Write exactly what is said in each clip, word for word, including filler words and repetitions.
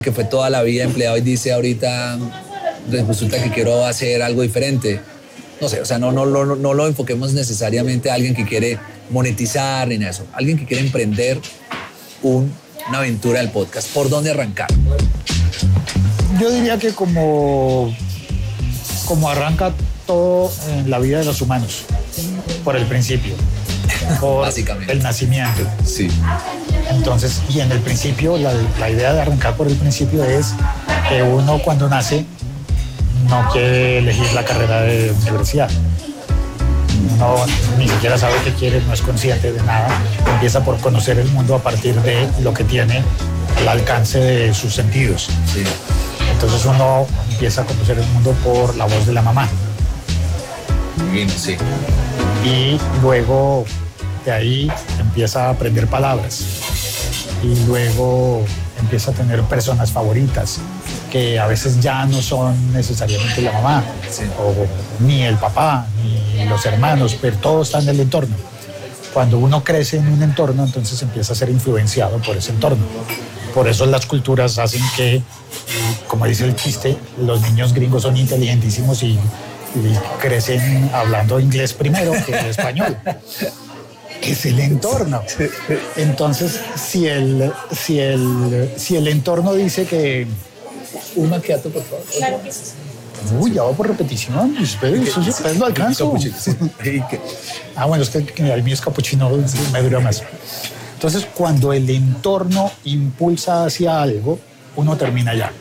que fue toda la vida empleado y dice ahorita, resulta que quiero hacer algo diferente. No sé, o sea, no, no, no, no lo enfoquemos necesariamente a alguien que quiere monetizar ni nada de eso. Alguien que quiere emprender un, una aventura del podcast. ¿Por dónde arrancar? Yo diría que como, como arranca todo en la vida de los humanos, por el principio, por Básicamente. el nacimiento. Sí. Entonces, y en el principio, la, la idea de arrancar por el principio es que uno cuando nace no quiere elegir la carrera de universidad. No, ni siquiera sabe qué quiere, no es consciente de nada. Empieza por conocer el mundo a partir de lo que tiene al alcance de sus sentidos. Sí. Entonces uno empieza a conocer el mundo por la voz de la mamá. Divino, sí. Y luego de ahí empieza a aprender palabras. Y luego empieza a tener personas favoritas, que a veces ya no son necesariamente la mamá, Sí. o ni el papá, ni los hermanos, pero todo está en el entorno. Cuando uno crece en un entorno, entonces empieza a ser influenciado por ese entorno. Por eso las culturas hacen que, como dice el chiste, los niños gringos son inteligentísimos y, y crecen hablando inglés primero que el español. Es el entorno. Entonces, si el, si el, si el entorno dice que... Un macchiato, por favor. Claro que sí. Uy, ya va por repetición. Espere, eso yo lo alcanzo. Ah, bueno, es que el mío es capuchino, me dura más. Entonces, cuando el entorno impulsa hacia algo, uno termina allá.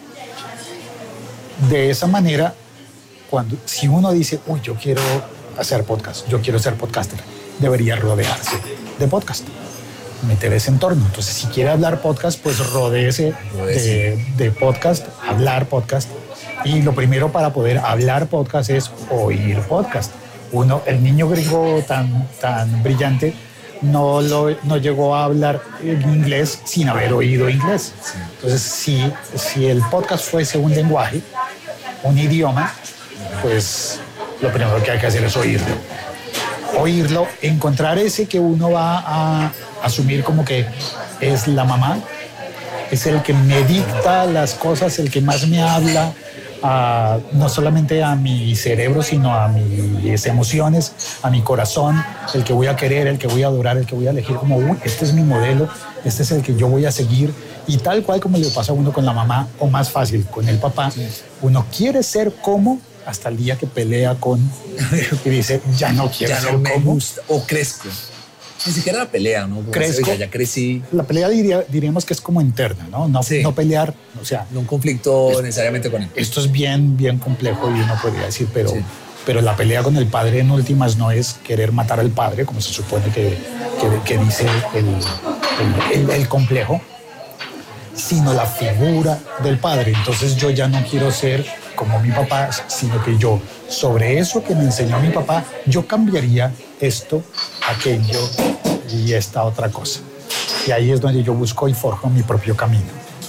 De esa manera, cuando, si uno dice, uy, yo quiero hacer podcast, yo quiero ser podcaster, debería rodearse de podcast, meter ese entorno. Entonces, si quiere hablar podcast, pues rodéese de, de podcast, hablar podcast. Y lo primero para poder hablar podcast es oír podcast. Uno, el niño gringo tan, tan brillante no, lo, no llegó a hablar en inglés sin haber oído inglés. Entonces, si, si el podcast fuese un lenguaje, un idioma, pues lo primero que hay que hacer es oírlo. Oírlo, encontrar ese que uno va a asumir como que es la mamá, es el que me dicta las cosas, el que más me habla, a, no solamente a mi cerebro, sino a mis emociones, a mi corazón, el que voy a querer, el que voy a adorar, el que voy a elegir como, uy, este es mi modelo, este es el que yo voy a seguir. Y tal cual como le pasa a uno con la mamá, o más fácil, con el papá, uno quiere ser como hasta el día que pelea con y dice, ya no quiero Ya ser no me como. gusta, o crezco. Ni siquiera la pelea, ¿no? Como Crezco. se, ya, ya crecí. La pelea diría, diríamos que es como interna, ¿no? No, Sí. no pelear, o sea, No un conflicto necesariamente con él. esto es bien, bien complejo y uno podría decir, pero, Sí. pero la pelea con el padre en últimas no es querer matar al padre, como se supone que, que, que dice el, el, el, el complejo, sino la figura del padre. Entonces yo ya no quiero ser como mi papá, sino que yo, sobre eso que me enseñó mi papá, yo cambiaría esto, aquello y esta otra cosa. Y ahí es donde yo busco y forjo mi propio camino.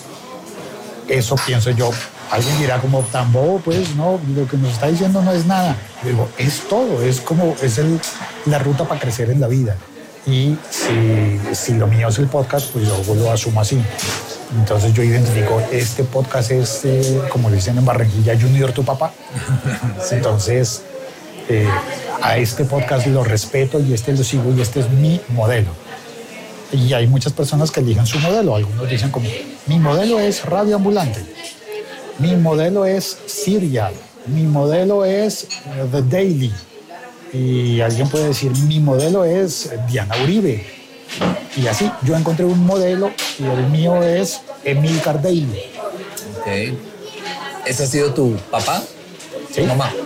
Eso pienso yo. Alguien dirá como tan bobo, pues no, lo que nos está diciendo no es nada. Yo digo, es todo, es como, es el, la ruta para crecer en la vida. Y si, si lo mío es el podcast, pues yo lo asumo así. Entonces yo identifico, este podcast es, eh, como le dicen en Barranquilla, Junior tu papá. Entonces, eh, a este podcast lo respeto y este lo sigo y este es mi modelo. Y hay muchas personas que eligen su modelo. Algunos dicen como, mi modelo es Radio Ambulante, mi modelo es Serial, mi modelo es uh, The Daily. Y alguien puede decir, mi modelo es Diana Uribe. Y así, yo encontré un modelo y el mío es Emilcar Daily. Ok. ¿Ese ha sido tu papá? ¿Sí? ¿Tu mamá?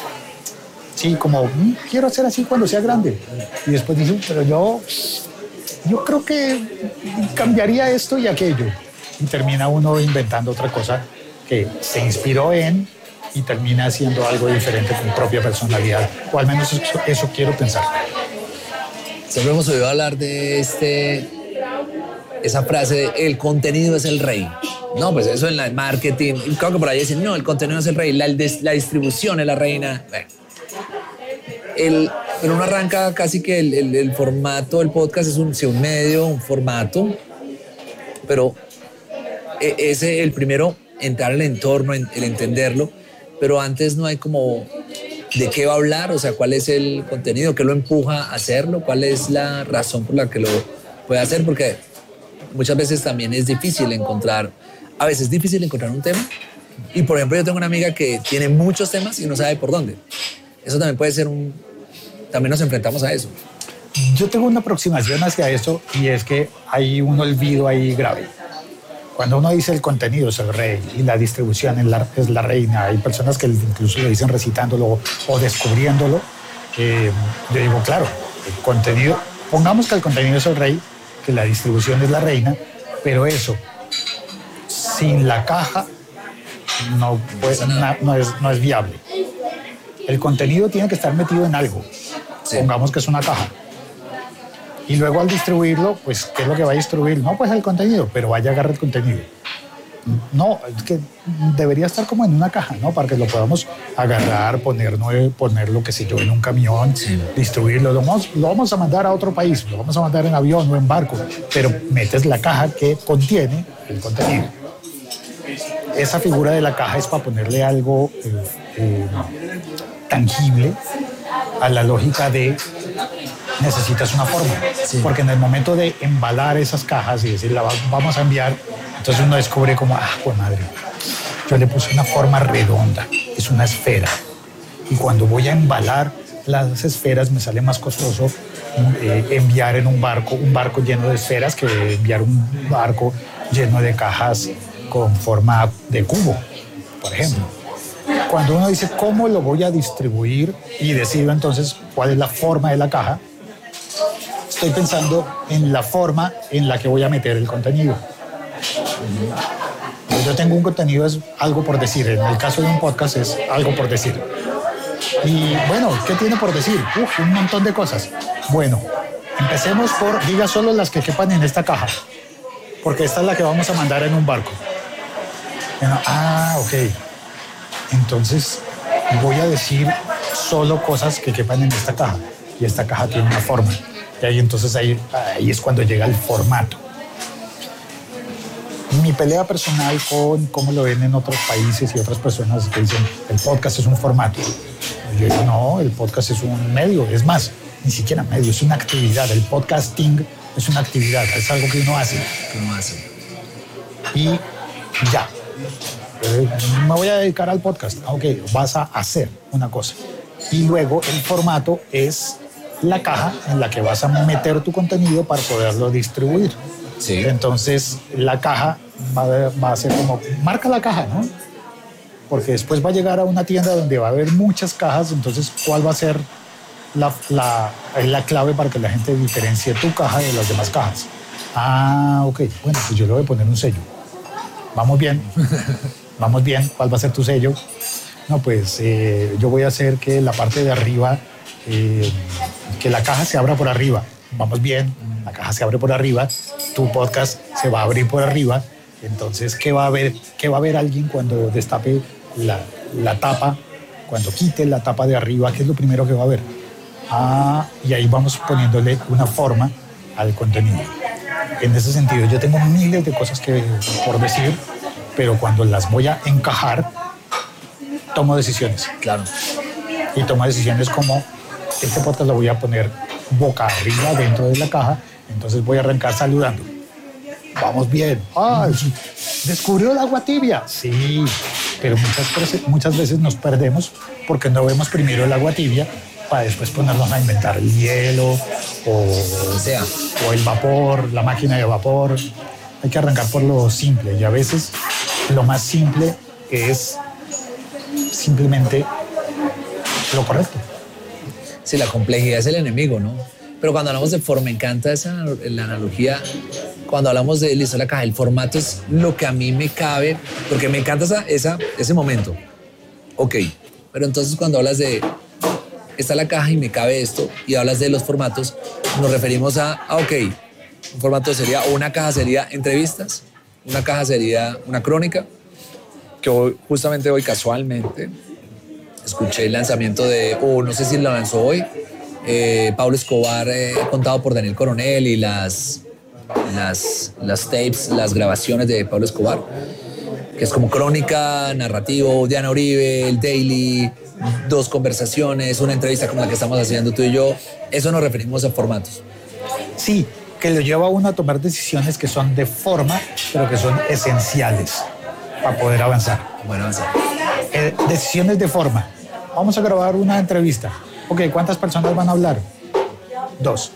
Sí, como, mm, quiero ser así cuando sea grande. Y después dicen, pero yo, yo creo que cambiaría esto y aquello. Y termina uno inventando otra cosa que se inspiró en y termina haciendo algo diferente con propia personalidad. O al menos eso, eso quiero pensar. Siempre hemos oído hablar de este, esa frase de el contenido es el rey. No, pues eso en el marketing. Creo que por ahí dicen, no, el contenido es el rey, la, la distribución es la reina. Bueno. El, pero uno arranca casi que el, el, el formato del podcast es un, sí, un medio, un formato, pero e- ese, el primero, entrar al entorno, en- el entenderlo, pero antes no hay como de qué va a hablar, o sea, cuál es el contenido, qué lo empuja a hacerlo, cuál es la razón por la que lo puede hacer, porque muchas veces también es difícil encontrar, a veces es difícil encontrar un tema, y por ejemplo yo tengo una amiga que tiene muchos temas y no sabe por dónde. Eso también puede ser un... También nos enfrentamos a eso. Yo tengo una aproximación hacia eso y es que hay un olvido ahí grave. Cuando uno dice el contenido es el rey y la distribución es la, es la reina, hay personas que incluso lo dicen recitándolo o descubriéndolo. Eh, yo digo, claro, el contenido, pongamos que el contenido es el rey, que la distribución es la reina, pero eso, sin la caja, no, pues, na, no, es, no es viable. El contenido tiene que estar metido en algo. Sí. Pongamos que es una caja. Y luego al distribuirlo, pues, ¿qué es lo que va a distribuir? No, pues el contenido, pero vaya a agarrar el contenido. No, es que debería estar como en una caja, ¿no? Para que lo podamos agarrar, poner, ponerlo, qué sé yo, en un camión, sí. distribuirlo. Lo vamos, lo vamos a mandar a otro país, lo vamos a mandar en avión o en barco, pero metes la caja que contiene el contenido. Esa figura de la caja es para ponerle algo eh, eh, tangible a la lógica de necesitas una forma, sí. porque en el momento de embalar esas cajas y decir, la vamos a enviar, entonces uno descubre como, ah, pues madre, yo le puse una forma redonda, es una esfera, y cuando voy a embalar las esferas me sale más costoso eh, enviar en un barco, un barco lleno de esferas que enviar un barco lleno de cajas con forma de cubo, por ejemplo. Cuando uno dice cómo lo voy a distribuir y decido entonces cuál es la forma de la caja, estoy pensando en la forma en la que voy a meter el contenido. Yo tengo un contenido, es algo por decir. En el caso de un podcast es algo por decir. Y bueno, ¿qué tiene por decir? Uf, un montón de cosas. Bueno, empecemos por, diga solo las que quepan en esta caja, porque esta es la que vamos a mandar en un barco. Bueno, ah, ok. Entonces voy a decir solo cosas que quepan en esta caja. Y esta caja tiene una forma. Y ahí entonces ahí, ahí es cuando llega el formato. Mi pelea personal con cómo lo ven en otros países y otras personas que dicen el podcast es un formato. Yo digo, no, el podcast es un medio. Es más, ni siquiera medio, es una actividad. El podcasting es una actividad, es algo que uno hace. Que uno hace. Y ya. Eh, me voy a dedicar al podcast. Ok, vas a hacer una cosa. Y luego el formato es la caja en la que vas a meter tu contenido para poderlo distribuir. Sí. Entonces la caja va a, va a ser como, marca la caja, ¿no? Porque después va a llegar a una tienda donde va a haber muchas cajas, entonces ¿cuál va a ser la, la, la clave para que la gente diferencie tu caja de las demás cajas? Ah, ok, bueno, pues yo le voy a poner un sello. Vamos bien, vamos bien, ¿cuál va a ser tu sello? No, pues eh, yo voy a hacer que la parte de arriba, eh, que la caja se abra por arriba. Vamos bien, la caja se abre por arriba, tu podcast se va a abrir por arriba. Entonces, ¿qué va a ver, qué va a ver alguien cuando destape la, la tapa, cuando quite la tapa de arriba? ¿Qué es lo primero que va a ver? Ah, y ahí vamos poniéndole una forma al contenido. En ese sentido, yo tengo miles de cosas que por decir, pero cuando las voy a encajar, tomo decisiones. Claro. Y tomo decisiones como, este podcast lo voy a poner boca arriba dentro de la caja, entonces voy a arrancar saludando. Vamos bien. Ah, ¿descubrió el agua tibia? Sí, pero muchas, muchas veces nos perdemos porque no vemos primero el agua tibia para después ponernos a inventar el hielo o, o, sea, o el vapor, la máquina de vapor. Hay que arrancar por lo simple y a veces lo más simple es simplemente lo correcto. Sí, la complejidad es el enemigo, ¿no? Pero cuando hablamos de forma, me encanta esa la analogía. Cuando hablamos de listo, la caja, el formato es lo que a mí me cabe, porque me encanta esa, esa, ese momento. Ok, pero entonces cuando hablas de está la caja y me cabe esto, y hablas de los formatos, nos referimos a, ah, ok, un formato sería, o una caja sería entrevistas, una caja sería una crónica, que hoy, justamente hoy casualmente escuché el lanzamiento de, o oh, no sé si lo lanzó hoy, eh, Pablo Escobar, eh, contado por Daniel Coronel y las las, las tapes, las grabaciones de Pablo Escobar, que es como crónica, narrativo, Diana Uribe, el Daily, dos conversaciones, una entrevista como la que estamos haciendo tú y yo. Eso nos referimos a formatos. Sí, que lo lleva a uno a tomar decisiones que son de forma, pero que son esenciales para poder avanzar. Bueno, avanzar. Eh, decisiones de forma. Vamos a grabar una entrevista. Ok, ¿cuántas personas van a hablar? Dos.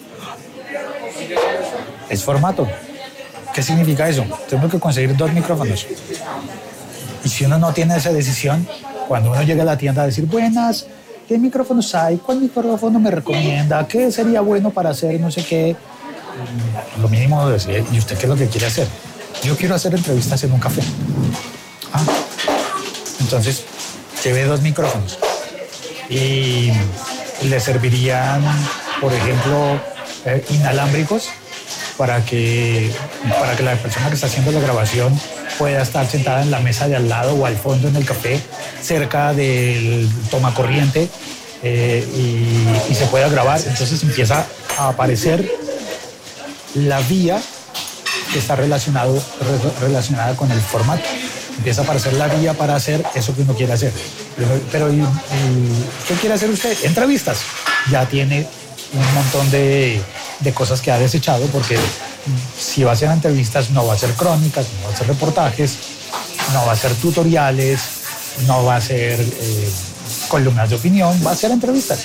Es formato. ¿Qué significa eso? Tengo que conseguir dos micrófonos. Y si uno no tiene esa decisión, cuando uno llega a la tienda a decir, buenas, ¿qué micrófonos hay? ¿Cuál micrófono me recomienda? ¿Qué sería bueno para hacer no sé qué? Lo mínimo es decir, ¿y usted qué es lo que quiere hacer? Yo quiero hacer entrevistas en un café. Ah, entonces, llevé dos micrófonos. Y le servirían, por ejemplo, eh, inalámbricos para que, para que la persona que está haciendo la grabación pueda estar sentada en la mesa de al lado o al fondo en el café, cerca del tomacorriente, eh, y, y se pueda grabar. Entonces empieza a aparecer la vía que está relacionado, re, relacionada con el formato. Empieza a aparecer la vía para hacer eso que uno quiere hacer. Pero, pero ¿y, y, ¿qué quiere hacer usted? Entrevistas. Ya tiene un montón de, de cosas que ha desechado, porque si va a hacer entrevistas no va a hacer crónicas, no va a hacer reportajes, no va a hacer tutoriales, no va a hacer eh, columnas de opinión, va a hacer entrevistas.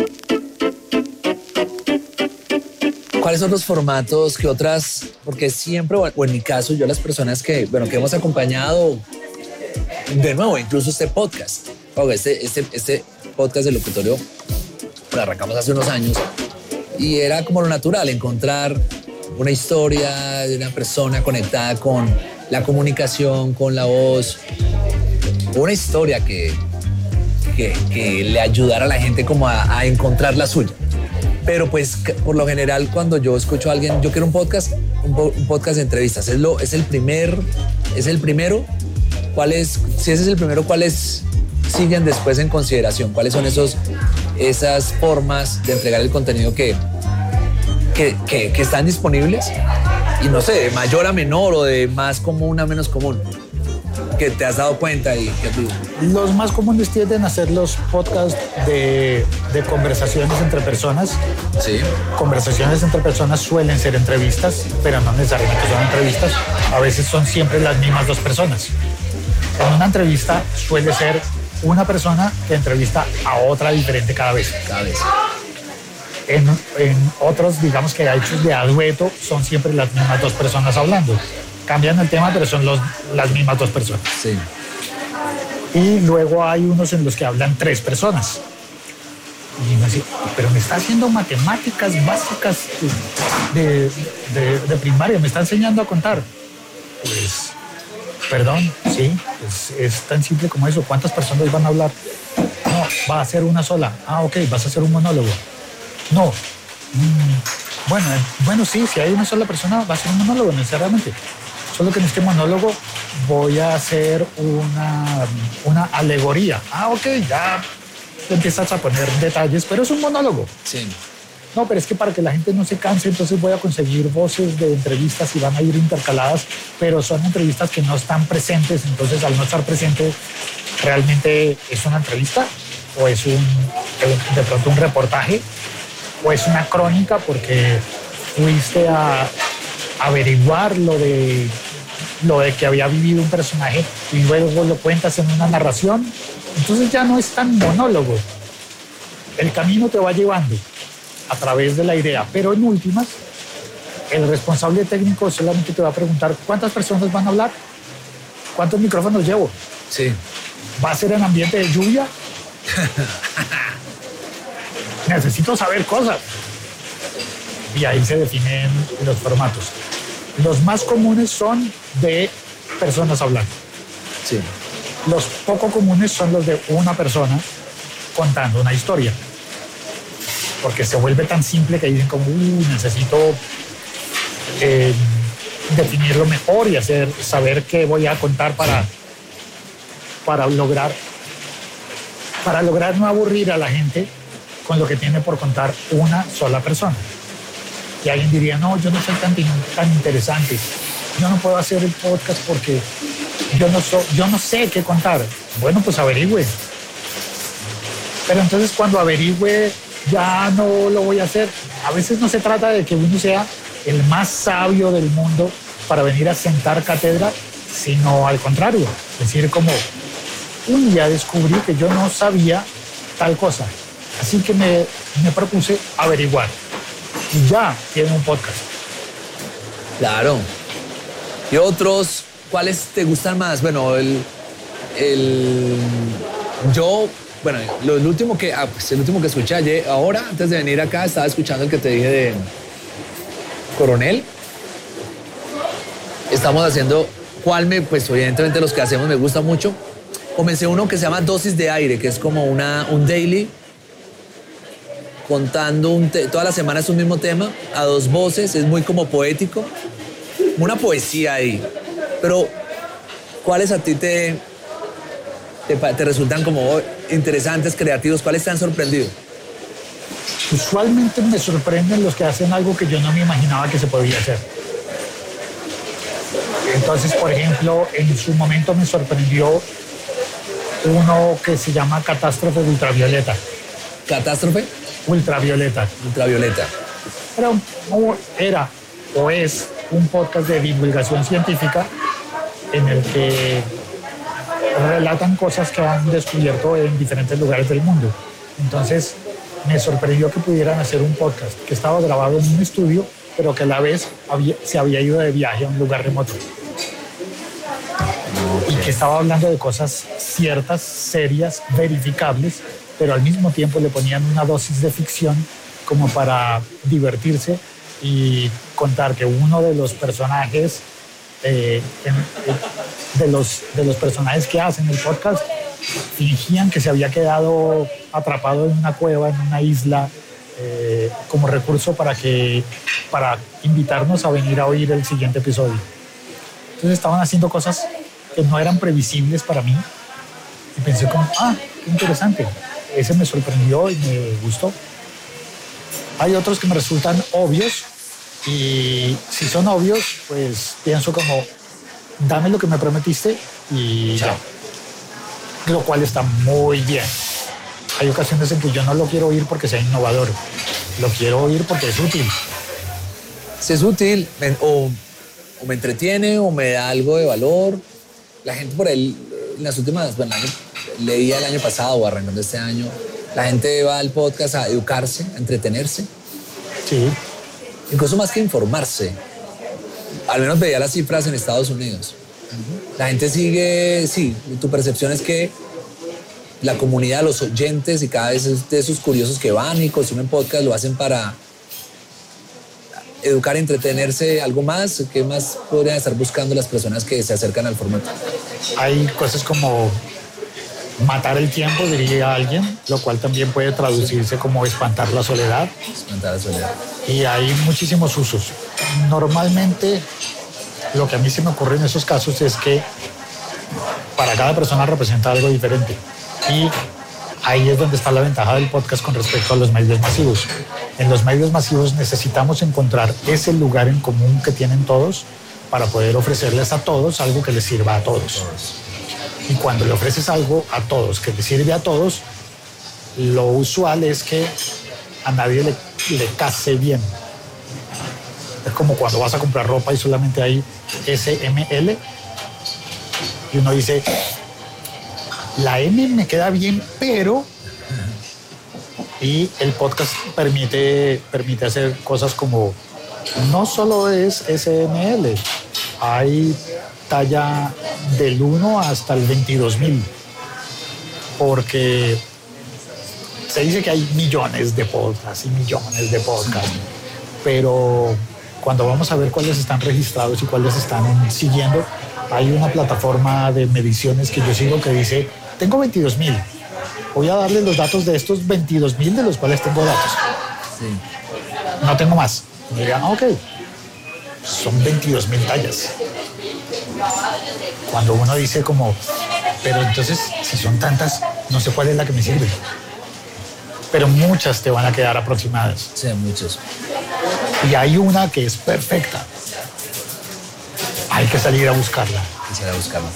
¿Cuáles son los formatos que otras, porque siempre, o en mi caso, yo las personas que, bueno, que hemos acompañado, de nuevo, incluso este podcast, este, este, este podcast de locutorio, lo arrancamos hace unos años, y era como lo natural, encontrar una historia de una persona conectada con la comunicación, con la voz, una historia que, que, que le ayudara a la gente como a, a encontrar la suya. Pero pues por lo general cuando yo escucho a alguien, yo quiero un podcast, un, un podcast de entrevistas, es, lo, es el primer, es el primero, ¿cuál es, si ese es el primero, cuáles siguen después en consideración? ¿Cuáles son esos, esas formas de entregar el contenido que, que, que, que están disponibles? Y no sé, de mayor a menor o de más común a menos común, que te has dado cuenta y que tú... Los más comunes tienden a ser los podcasts de, de conversaciones entre personas. Sí. Conversaciones entre personas suelen ser entrevistas, pero no necesariamente son entrevistas. A veces son siempre las mismas dos personas. En una entrevista suele ser una persona que entrevista a otra diferente cada vez. Cada vez. En, en otros, digamos que hechos de a dueto, son siempre las mismas dos personas hablando. Cambian el tema, pero son los, las mismas dos personas. Sí. Y luego hay unos en los que hablan tres personas. Y me dice, pero me está haciendo matemáticas básicas de, de, de primaria, me está enseñando a contar. Pues, perdón, sí, es, es tan simple como eso. ¿Cuántas personas van a hablar? No, va a ser una sola. Ah, ok, vas a hacer un monólogo. No. Mm, bueno, bueno, sí, si hay una sola persona, va a ser un monólogo necesariamente. Solo que en este monólogo voy a hacer una, una alegoría. Ah, ok, ya empiezas a poner detalles, pero es un monólogo. Sí. No, pero es que para que la gente no se canse, entonces voy a conseguir voces de entrevistas y van a ir intercaladas, pero son entrevistas que no están presentes, entonces al no estar presente, ¿realmente es una entrevista? ¿O es un, de pronto un reportaje? ¿O es una crónica porque fuiste a averiguar lo de, lo de que había vivido un personaje y luego lo cuentas en una narración? Entonces ya no es tan monólogo. El camino te va llevando a través de la idea, pero en últimas, el responsable técnico solamente te va a preguntar ¿cuántas personas van a hablar? ¿Cuántos micrófonos llevo? Sí. ¿Va a ser en ambiente de lluvia? Necesito saber cosas. Y ahí se definen los formatos. Los más comunes son de personas hablando. Sí. Los poco comunes son los de una persona contando una historia. Porque se vuelve tan simple que dicen como, uh, necesito eh, definirlo mejor y hacer, saber qué voy a contar para, para, lograr, para lograr no aburrir a la gente con lo que tiene por contar una sola persona. Y alguien diría, no, yo no soy tan, tan interesante. Yo no puedo hacer el podcast porque yo no, so, yo no sé qué contar. Bueno, pues averigüe. Pero entonces cuando averigüe ya no lo voy a hacer. A veces no se trata de que uno sea el más sabio del mundo para venir a sentar cátedra, sino al contrario. Es decir, como un día descubrí que yo no sabía tal cosa. Así que me, me propuse averiguar. Y ya tiene un podcast. Claro. ¿Y otros? ¿Cuáles te gustan más? Bueno, el... el yo... Bueno, lo, el, último que, ah, pues el último que escuché ayer, ahora, antes de venir acá, estaba escuchando el que te dije de Coronel. Estamos haciendo... ¿Cuál me...? Pues evidentemente los que hacemos me gusta mucho. Comencé uno que se llama Dosis de Aire, que es como una, un daily... contando un te- toda la semana es un mismo tema, a dos voces, es muy como poético, una poesía ahí. Pero, ¿cuáles a ti te, te, te resultan como interesantes, creativos? ¿Cuáles te han sorprendido? Usualmente me sorprenden los que hacen algo que yo no me imaginaba que se podía hacer. Entonces, por ejemplo, en su momento me sorprendió uno que se llama Catástrofe de Ultravioleta. ¿Catástrofe? Ultravioleta. Ultravioleta. Era, un, era o es un podcast de divulgación científica en el que relatan cosas que han descubierto en diferentes lugares del mundo. Entonces, me sorprendió que pudieran hacer un podcast que estaba grabado en un estudio, pero que a la vez había, se había ido de viaje a un lugar remoto. Okay. Y que estaba hablando de cosas ciertas, serias, verificables, pero al mismo tiempo le ponían una dosis de ficción como para divertirse y contar que uno de los personajes eh, en, de, los, de los personajes que hacen el podcast fingían que se había quedado atrapado en una cueva, en una isla, eh, como recurso para, que, para invitarnos a venir a oír el siguiente episodio. Entonces estaban haciendo cosas que no eran previsibles para mí y pensé como, ah, qué interesante. Ese me sorprendió y me gustó. Hay otros que me resultan obvios y si son obvios, pues pienso como, dame lo que me prometiste y ya. Lo cual está muy bien. Hay ocasiones en que yo no lo quiero oír porque sea innovador. Lo quiero oír porque es útil. Si es útil, me, o, o me entretiene o me da algo de valor. La gente por ahí, en las últimas, bueno, leía el año pasado o arrancando este año, la gente va al podcast a educarse, a entretenerse. Sí. Incluso más que informarse. Al menos veía las cifras en Estados Unidos. Uh-huh. La gente sigue, sí, tu percepción es que la comunidad, los oyentes y cada vez de esos curiosos que van y consumen podcast lo hacen para educar, entretenerse, algo más. ¿Qué más podrían estar buscando las personas que se acercan al formato? Hay cosas como matar el tiempo, diría alguien, lo cual también puede traducirse como espantar la soledad. Espantar la soledad. Y hay muchísimos usos. Normalmente, lo que a mí se me ocurre en esos casos es que para cada persona representa algo diferente. Y ahí es donde está la ventaja del podcast con respecto a los medios masivos. En los medios masivos necesitamos encontrar ese lugar en común que tienen todos para poder ofrecerles a todos algo que les sirva a todos. Y cuando le ofreces algo a todos que le sirve a todos, lo usual es que a nadie le, le case bien. Es como cuando vas a comprar ropa y solamente hay ese eme ele y uno dice, la M me queda bien, pero... Y el podcast permite, permite hacer cosas como, no solo es ese eme ele, hay talla del uno hasta el veintidós mil, porque se dice que hay millones de podcasts y millones de podcasts, pero cuando vamos a ver cuáles están registrados y cuáles están siguiendo, hay una plataforma de mediciones que yo sigo que dice, tengo veintidós mil, voy a darle los datos de estos veintidós mil de los cuales tengo datos. Sí. No tengo más. Me dirán, ah, ok, son veintidós mil tallas. Cuando uno dice como, pero entonces, si son tantas, no sé cuál es la que me sirve. Pero muchas te van a quedar aproximadas. Sí, muchas. Y hay una que es perfecta. Hay que salir a buscarla. Hay que salir a buscarla.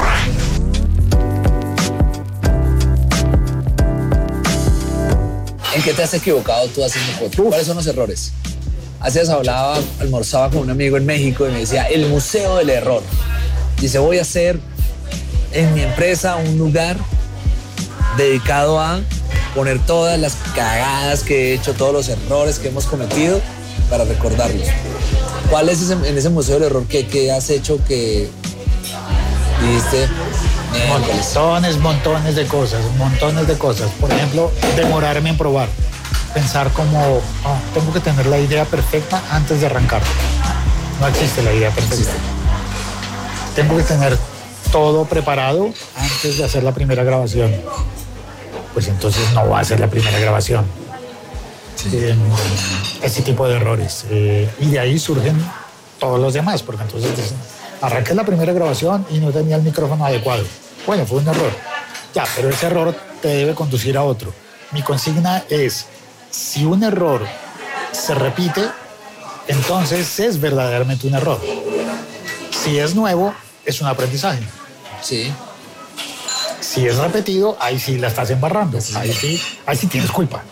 ¿En qué te has equivocado tú haciendo podcast? ¿Cuáles son los errores? Hace días hablaba, almorzaba con un amigo en México y me decía, el museo del error. Dice, voy a hacer en mi empresa un lugar dedicado a poner todas las cagadas que he hecho, todos los errores que hemos cometido para recordarlos. ¿Cuál es ese, en ese museo del error que, que has hecho que dijiste? Montones, montones de cosas, montones de cosas. Por ejemplo, demorarme en probar. Pensar como, oh, tengo que tener la idea perfecta antes de arrancar. No existe la idea perfecta. Tengo que tener todo preparado antes de hacer la primera grabación. Pues entonces no va a ser la primera grabación. Sí. Eh, ese tipo de errores. Eh, y de ahí surgen todos los demás, porque entonces dicen, arranqué la primera grabación y no tenía el micrófono adecuado. Bueno, fue un error. Ya, pero ese error te debe conducir a otro. Mi consigna es, si un error se repite, entonces es verdaderamente un error. Si es nuevo, es un aprendizaje. Sí. Si es repetido, ahí sí la estás embarrando. Ahí sí, ahí sí tienes culpa.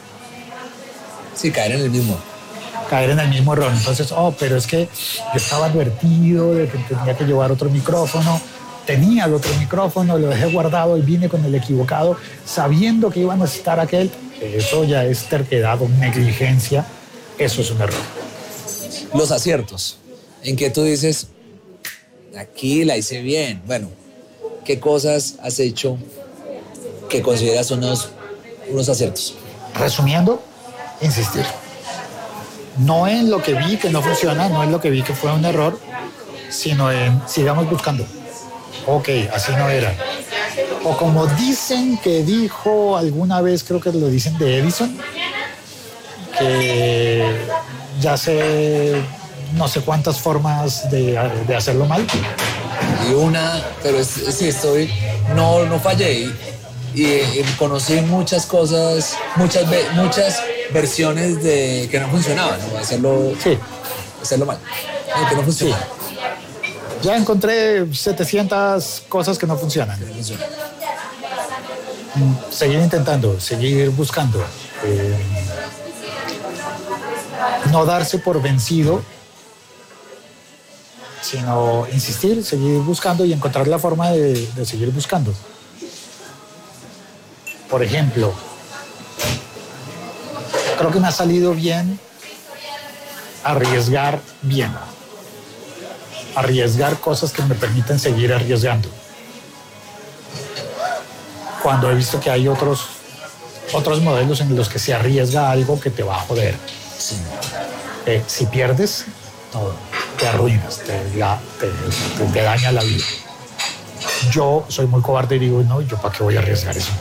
Sí, caer en el mismo. Caer en el mismo error. Entonces, oh, pero es que yo estaba advertido de que tenía que llevar otro micrófono. Tenía el otro micrófono, lo dejé guardado y vine con el equivocado, sabiendo que iba a necesitar aquel. Eso ya es terquedad o negligencia. Eso es un error. Los aciertos. En que tú dices, aquí la hice bien. Bueno, ¿qué cosas has hecho que consideras unos, unos aciertos? Resumiendo, insistir. No en lo que vi que no funciona, no en lo que vi que fue un error, sino en sigamos buscando. Ok, así no era. O como dicen que dijo alguna vez, creo que lo dicen de Edison, que ya sé no sé cuántas formas de, de hacerlo mal. Y una, pero sí estoy, no, no fallé. Y, y conocí muchas cosas, muchas, muchas versiones de que no funcionaban, ¿no? Hacerlo, sí. hacerlo mal, que no funcionaba. Sí. Ya encontré setecientas cosas que no funcionan. Que no funcionan. Seguir intentando, seguir buscando. Eh, no darse por vencido, sino insistir, seguir buscando y encontrar la forma de, de seguir buscando. Por ejemplo, creo que me ha salido bien arriesgar bien. Arriesgar cosas que me permiten seguir arriesgando. Cuando he visto que hay otros, otros modelos en los que se arriesga algo que te va a joder. Sí. Eh, si pierdes, no, te arruinas, te, la, te, te, te daña la vida. Yo soy muy cobarde y digo, no, ¿yo para qué voy a arriesgar eso?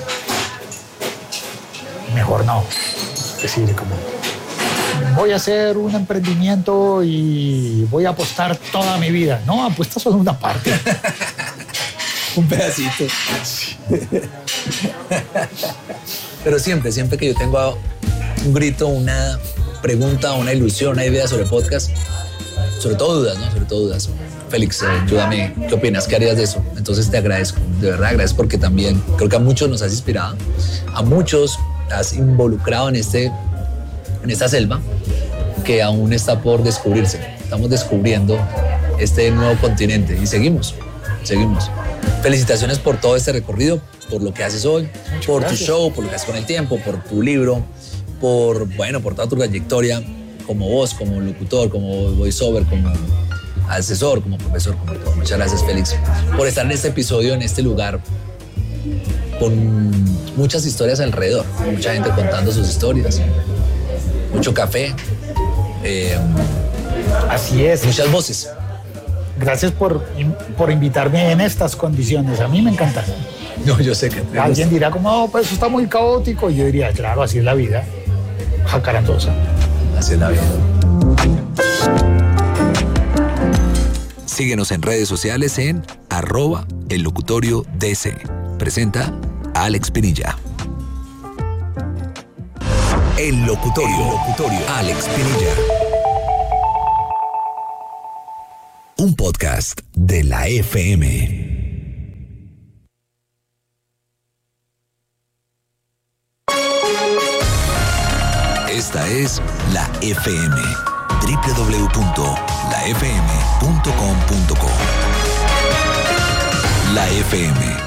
Mejor no. Es decir, como... voy a hacer un emprendimiento y voy a apostar toda mi vida. No, apuesta solo una parte. Un pedacito. Sí. Pero siempre, siempre que yo tengo un grito, una pregunta, una ilusión, una idea sobre podcast, sobre todo dudas, ¿no? Sobre todo dudas. Félix, eh, ayúdame, ¿qué opinas? ¿Qué harías de eso? Entonces te agradezco, de verdad agradezco porque también creo que a muchos nos has inspirado, a muchos has involucrado en este... en esta selva que aún está por descubrirse. Estamos descubriendo este nuevo continente y seguimos, seguimos. Felicitaciones por todo este recorrido, por lo que haces hoy, Muchas por gracias. Tu show, por lo que haces con el tiempo, por tu libro, por, bueno, por toda tu trayectoria como voz, como locutor, como voiceover, como asesor, como profesor, como todo. Muchas gracias, Félix, por estar en este episodio, en este lugar, con muchas historias alrededor, mucha gente contando sus historias. Mucho café. Eh, Así es. Muchas voces. Gracias por, por invitarme en estas condiciones. A mí me encanta. No, yo sé que... te Alguien gusta. dirá como, no, pues eso está muy caótico. Y yo diría, claro, así es la vida. Jacarandosa. Así es la vida. Síguenos en redes sociales en arroba el locutorio D C. Presenta Alex Pinilla. El Locutorio. El Locutorio. Alex Pinilla. Un podcast de la F M. Esta es la F M. doble u doble u doble u punto la f m punto com punto co. La F M.